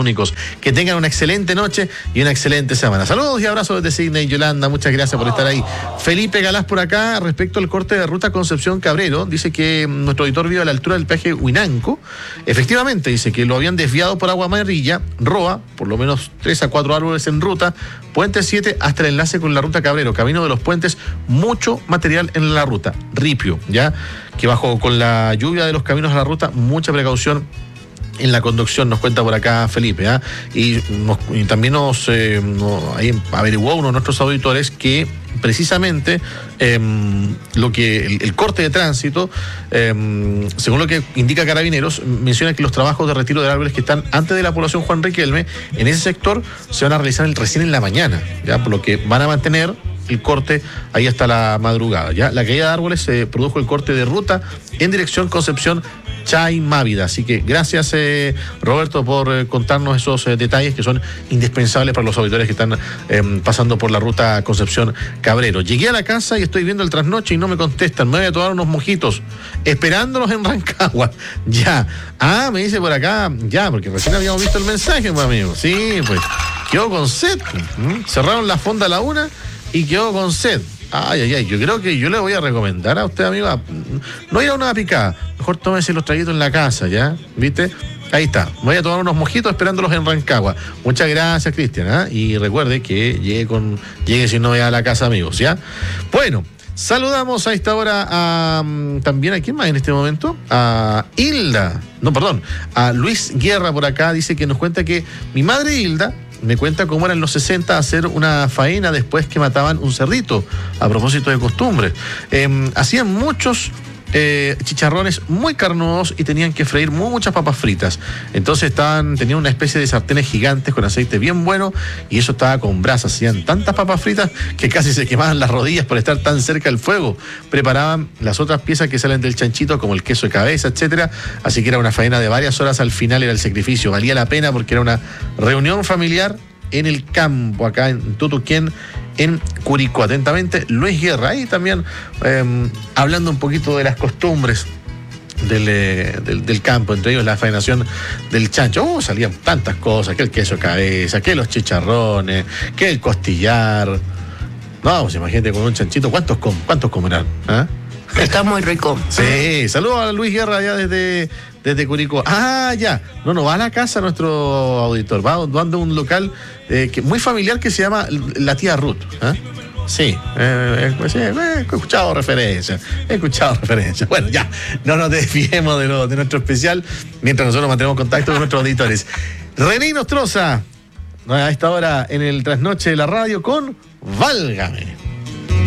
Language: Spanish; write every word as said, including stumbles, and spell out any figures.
únicos. Que tengan una excelente noche y una excelente semana. Saludos y abrazos desde Sydney, Yolanda, muchas gracias por estar ahí. Felipe Galás por acá, respecto al corte de ruta Concepción Cabrero, dice que nuestro auditor vive a la altura del peaje Huinanco. Efectivamente, dice que lo habían desviado por Agua Amarilla, Roa, por lo menos tres a cuatro árboles en ruta, Puente siete hasta el enlace con la ruta Cabrero, camino de los puentes, mucho material en la ruta, ripio, ya, que bajo con la lluvia de los caminos a la ruta, mucha precaución en la conducción, nos cuenta por acá Felipe, ¿eh? y, nos, y también nos, eh, nos ahí averiguó uno de nuestros auditores que precisamente eh, lo que el, el corte de tránsito, eh, según lo que indica Carabineros, menciona que los trabajos de retiro de árboles que están antes de la población Juan Riquelme, en ese sector se van a realizar el, recién en la mañana, ya, por lo que van a mantener el corte ahí hasta la madrugada. Ya la caída de árboles se eh, produjo el corte de ruta en dirección Concepción Chay Mávida. Así que gracias eh, Roberto por eh, contarnos esos eh, detalles que son indispensables para los auditores que están eh, pasando por la ruta Concepción Cabrero. Llegué a la casa y estoy viendo el trasnoche y no me contestan. Me voy a tomar unos mojitos esperándolos en Rancagua. Ya. Ah, me dice por acá, ya, porque recién habíamos visto el mensaje, pues, amigo. Sí, pues quedó con sed. ¿Mm? Cerraron la fonda a la una y quedó con sed. Ay, ay, ay, yo creo que yo le voy a recomendar a usted, amigo, no ir a una picada, mejor tómese los traguitos en la casa, ¿ya? ¿Viste? Ahí está, voy a tomar unos mojitos esperándolos en Rancagua. Muchas gracias, Cristian, ¿eh? Y recuerde que llegue con, llegue si no vaya a la casa, amigos, ¿ya? Bueno, saludamos a esta hora a, también, ¿a quién más en este momento? A Hilda, no, perdón, a Luis Guerra por acá, dice que nos cuenta que mi madre Hilda me cuenta cómo era en los sesenta hacer una faena después que mataban un cerdito, a propósito de costumbres. Eh, hacían muchos eh, chicharrones muy carnudos y tenían que freír muchas papas fritas. Entonces estaban, tenían una especie de sartenes gigantes con aceite bien bueno y eso estaba con brasas. Hacían tantas papas fritas que casi se quemaban las rodillas por estar tan cerca del fuego. Preparaban las otras piezas que salen del chanchito, como el queso de cabeza, etcétera. Así que era una faena de varias horas, al final era el sacrificio. Valía la pena porque era una reunión familiar en el campo, acá en Tutuquén, en Curicó. Atentamente, Luis Guerra. Y también eh, hablando un poquito de las costumbres del, eh, del, del campo, entre ellos la faenación del chancho. Oh, salían tantas cosas, que el queso de cabeza, que los chicharrones, que el costillar. No, pues imagínate con un chanchito, ¿cuántos, com cuántos comerán? ¿Ah? Está muy rico. Sí, saludos a Luis Guerra allá desde, desde Curicó. Ah, ya. No, no, va a la casa nuestro auditor. Va, va a un local eh, que, muy familiar que se llama La Tía Ruth. ¿Eh? Sí, eh, eh, sí, eh, he escuchado referencias. He escuchado referencias. Bueno, ya. No nos desviemos de, lo, de nuestro especial mientras nosotros mantenemos contacto con nuestros auditores. René Nostroza, a esta hora en el trasnoche de la radio con Válgame.